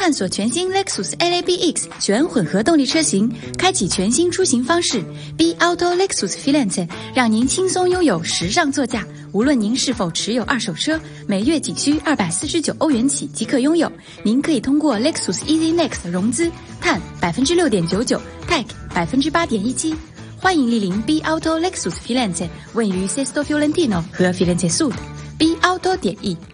探索全新 Lexus LABX 全混合动力车型，开启全新出行方式。B Auto Lexus Firenze 让您轻松拥有时尚座驾。无论您是否持有二手车，每月仅需249欧元起即可拥有。您可以通过 Lexus Easy Next 融资，碳 6.99%，Tech 8.17%。欢迎莅临 B Auto Lexus Firenze， 位于 Sesto Fiorentino 和 Firenze Sud。B Auto.e